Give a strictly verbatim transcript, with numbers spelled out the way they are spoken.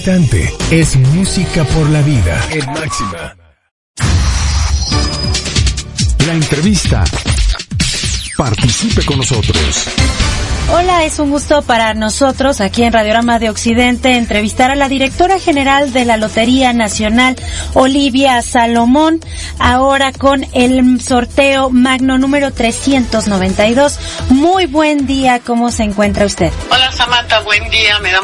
Es música por la vida en Máxima. La entrevista. Participe con nosotros. Hola, es un gusto para nosotros aquí en Radiorama de Occidente entrevistar a la directora general de la Lotería Nacional, Olivia Salomón, ahora con el sorteo magno número trescientos noventa y dos. Muy buen día, ¿cómo se encuentra usted? Hola Samantha, buen día, me da